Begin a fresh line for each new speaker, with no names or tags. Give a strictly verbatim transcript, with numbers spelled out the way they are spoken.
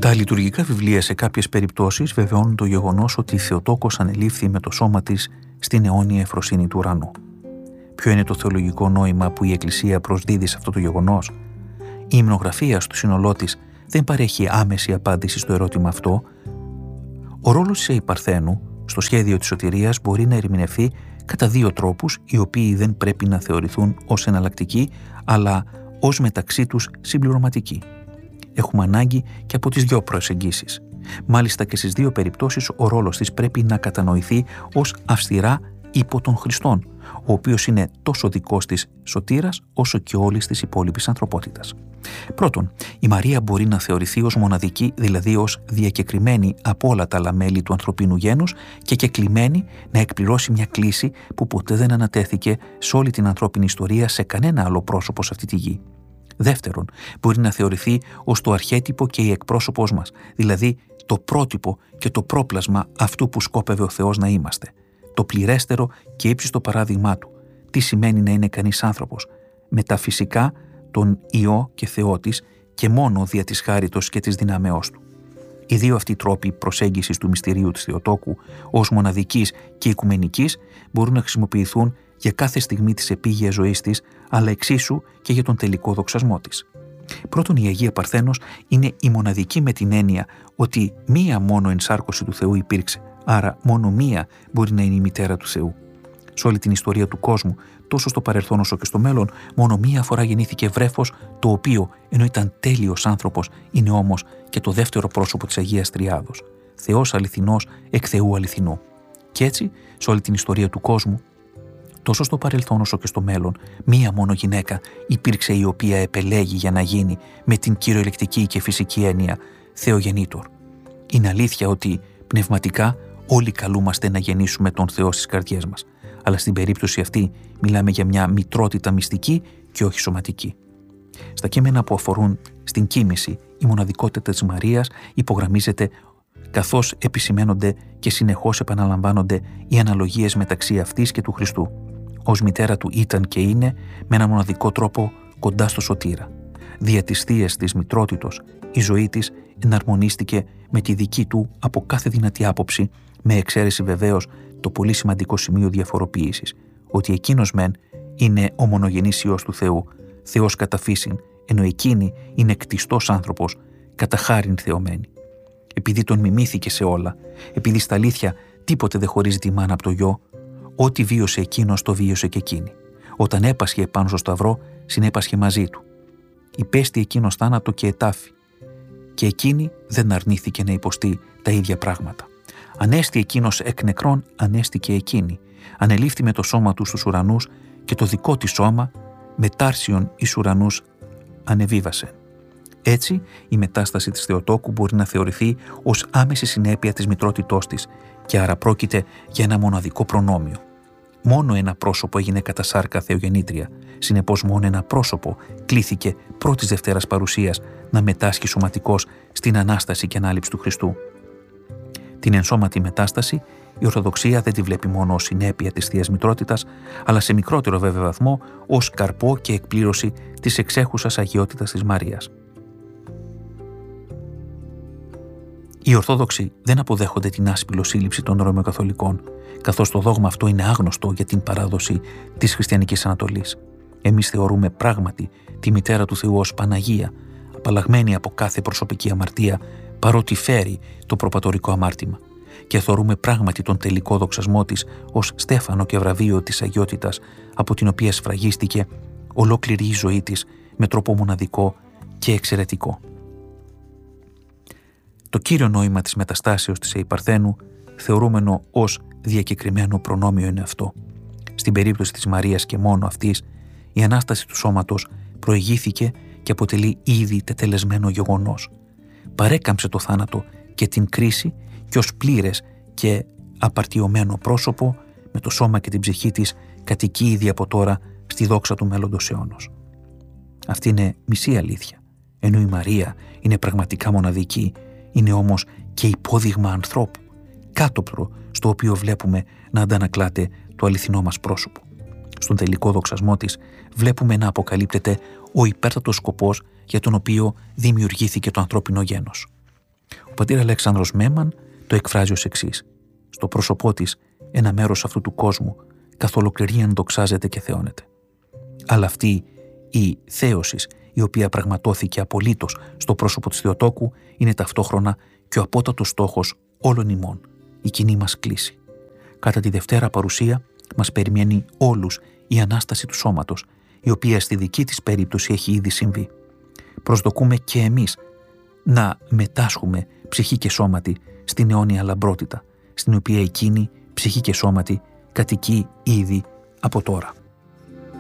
Τα λειτουργικά βιβλία σε κάποιες περιπτώσεις βεβαιώνουν το γεγονός ότι η Θεοτόκος ανελήφθη με το σώμα της στην αιώνια ευφροσύνη του ουρανού. Ποιο είναι το θεολογικό νόημα που η Εκκλησία προσδίδει σε αυτό το γεγονός? Η υμνογραφία στο σύνολό της δεν παρέχει άμεση απάντηση στο ερώτημα αυτό. Ο ρόλος της Αϊπαρθένου στο σχέδιο της σωτηρίας μπορεί να ερμηνευθεί κατά δύο τρόπους, οι οποίοι δεν πρέπει να θεωρηθούν ως εναλλακτικοί, αλλά ως μεταξύ τους συμπληρωματικοί. Έχουμε ανάγκη και από τις δύο προσεγγίσεις. Μάλιστα και στις δύο περιπτώσεις ο ρόλος της πρέπει να κατανοηθεί ως αυστηρά υπό των Χριστών, ο οποίος είναι τόσο δικός της σωτήρας όσο και όλης της υπόλοιπης ανθρωπότητας. Πρώτον, η Μαρία μπορεί να θεωρηθεί ως μοναδική, δηλαδή ως διακεκριμένη από όλα τα άλλα μέλη του ανθρωπίνου γένους και κεκλημένη να εκπληρώσει μια κλίση που ποτέ δεν ανατέθηκε σε όλη την ανθρώπινη ιστορία σε κανένα άλλο πρόσωπο σε αυτή τη γη. Δεύτερον, μπορεί να θεωρηθεί ως το αρχέτυπο και η εκπρόσωπός μας, δηλαδή το πρότυπο και το πρόπλασμα αυτού που σκόπευε ο Θεός να είμαστε. Το πληρέστερο και ύψιστο παράδειγμά του. Τι σημαίνει να είναι κανείς άνθρωπος? Μεταφυσικά τον Υιό και Θεό της και μόνο δια της χάριτος και της δυνάμεώς του. Οι δύο αυτοί τρόποι προσέγγισης του μυστηρίου της Θεοτόκου ως μοναδικής και οικουμενικής μπορούν να χρησιμοποιηθούν για κάθε στιγμή της επίγειας ζωής της, αλλά εξίσου και για τον τελικό δοξασμό της. Πρώτον, η Αγία Παρθένος είναι η μοναδική με την έννοια ότι μία μόνο ενσάρκωση του Θεού υπήρξε, άρα μόνο μία μπορεί να είναι η μητέρα του Θεού. Σε όλη την ιστορία του κόσμου, τόσο στο παρελθόν όσο και στο μέλλον, μόνο μία φορά γεννήθηκε βρέφος, το οποίο, ενώ ήταν τέλειος άνθρωπος, είναι όμως και το δεύτερο πρόσωπο της Αγίας Τριάδος. Θεός αληθινός εκ Θεού αληθινού. Και έτσι, σε όλη την ιστορία του κόσμου, τόσο στο παρελθόν όσο και στο μέλλον, μία μόνο γυναίκα υπήρξε η οποία επελέγει για να γίνει με την κυριολεκτική και φυσική έννοια Θεογεννήτωρ. Είναι αλήθεια ότι πνευματικά όλοι καλούμαστε να γεννήσουμε τον Θεό στις καρδιές μας, αλλά στην περίπτωση αυτή μιλάμε για μια μητρότητα μυστική και όχι σωματική. Στα κείμενα που αφορούν στην κοίμηση, η μοναδικότητα της Μαρίας υπογραμμίζεται καθώς επισημαίνονται και συνεχώς επαναλαμβάνονται οι αναλογίες μεταξύ αυτής και του Χριστού. Ως μητέρα του ήταν και είναι με ένα μοναδικό τρόπο κοντά στο σωτήρα. Δια της θείας της μητρότητος, η ζωή της εναρμονίστηκε με τη δική του από κάθε δυνατή άποψη, με εξαίρεση βεβαίως το πολύ σημαντικό σημείο διαφοροποίησης, ότι εκείνος μεν είναι ο μονογενής Υιός του Θεού, Θεός κατά φύσιν, ενώ εκείνη είναι κτιστός άνθρωπος, κατά χάριν θεωμένη. Επειδή τον μιμήθηκε σε όλα, επειδή στα αλήθεια τίποτε δεν χωρίζει τη μάνα από το γιο, ό,τι βίωσε εκείνος το βίωσε και εκείνη. Όταν έπασχε πάνω στο σταυρό, συνέπασχε μαζί του. Υπέστη εκείνος θάνατο και ετάφη, και εκείνη δεν αρνήθηκε να υποστεί τα ίδια πράγματα. Ανέστη εκείνος εκ νεκρών, ανέστηκε εκείνη. Ανελήφθη με το σώμα του στους ουρανούς και το δικό της σώμα μετάρσιον εις ουρανούς ανεβίβασε. Έτσι, η μετάσταση της Θεοτόκου μπορεί να θεωρηθεί ως άμεση συνέπεια της μητρότητός της και άρα πρόκειται για ένα μοναδικό προνόμιο. Μόνο ένα πρόσωπο έγινε κατά σάρκα Θεογεννήτρια, συνεπώς μόνο ένα πρόσωπο κλήθηκε πρώτης Δευτέρας παρουσίας να μετάσχει σωματικός στην Ανάσταση και Ανάληψη του Χριστού. Την ενσώματη μετάσταση η Ορθοδοξία δεν τη βλέπει μόνο ως συνέπεια της Θείας Μητρότητας, αλλά σε μικρότερο βέβαια βαθμό ως καρπό και εκπλήρωση της εξέχουσας αγιότητας της Μαρίας. Οι Ορθόδοξοι δεν αποδέχονται την άσπυλο σύλληψη των Ρωμαιοκαθολικών, καθώς το δόγμα αυτό είναι άγνωστο για την παράδοση της χριστιανικής Ανατολής. Εμείς θεωρούμε πράγματι τη μητέρα του Θεού ως Παναγία, απαλλαγμένη από κάθε προσωπική αμαρτία, παρότι φέρει το προπατορικό αμάρτημα, και θεωρούμε πράγματι τον τελικό δοξασμό της ως στέφανο και βραβείο της αγιότητας, από την οποία σφραγίστηκε ολόκληρη η ζωή της με τρόπο μοναδικό και εξαιρετικό. Το κύριο νόημα της μεταστάσεως της Αϊπαρθένου, θεωρούμενο ως διακεκριμένο προνόμιο, είναι αυτό. Στην περίπτωση της Μαρίας και μόνο αυτής, η Ανάσταση του σώματος προηγήθηκε και αποτελεί ήδη τετελεσμένο γεγονός. Παρέκαμψε το θάνατο και την κρίση και ως πλήρες και απαρτιωμένο πρόσωπο, με το σώμα και την ψυχή της κατοικεί ήδη από τώρα στη δόξα του μέλλοντος αιώνος. Αυτή είναι μισή αλήθεια, ενώ η Μαρία είναι πραγματικά μοναδική, είναι όμως και υπόδειγμα ανθρώπου, κάτωπτρο στο οποίο βλέπουμε να αντανακλάται το αληθινό μας πρόσωπο. Στον τελικό δοξασμό της βλέπουμε να αποκαλύπτεται ο υπέρτατος σκοπός για τον οποίο δημιουργήθηκε το ανθρώπινο γένος. πατήρ Αλέξανδρος Μέμαν το εκφράζει ως εξής: «Στο πρόσωπό της ένα μέρος αυτού του κόσμου καθ' ολοκληρίαν δοξάζεται και θεώνεται». Αλλά αυτή η θέωση, η οποία πραγματώθηκε απολύτως στο πρόσωπο της Θεοτόκου, είναι ταυτόχρονα και ο απότατος στόχος όλων ημών, η κοινή μας κλίση. Κατά τη Δευτέρα Παρουσία μας περιμένει όλους η Ανάσταση του σώματος, η οποία στη δική της περίπτωση έχει ήδη συμβεί. Προσδοκούμε και εμείς να μετάσχουμε ψυχή και σώματι στην αιώνια λαμπρότητα, στην οποία εκείνη ψυχή και σώματι κατοικεί ήδη από τώρα.